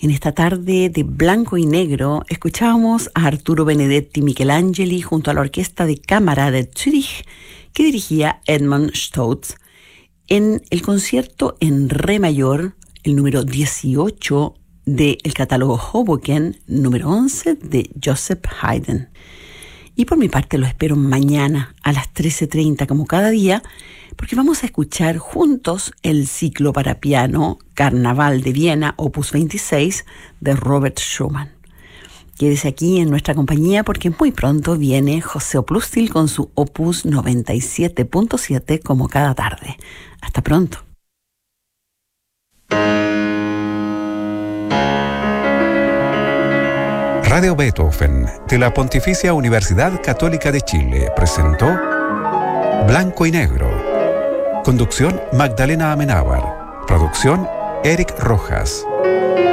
En esta tarde de blanco y negro escuchábamos a Arturo Benedetti Michelangeli junto a la Orquesta de Cámara de Zürich que dirigía Edmund Stotz en el concierto en re mayor, el número 18 del catálogo Hoboken, número 11 de Joseph Haydn. Y por mi parte lo espero mañana a las 13:30 como cada día, porque vamos a escuchar juntos el ciclo para piano Carnaval de Viena, opus 26, de Robert Schumann. Quédese aquí en nuestra compañía porque muy pronto viene José Oplústil con su opus 97.7 como cada tarde. Hasta pronto. Radio Beethoven de la Pontificia Universidad Católica de Chile presentó Blanco y Negro. Conducción Magdalena Amenábar. Producción Eric Rojas.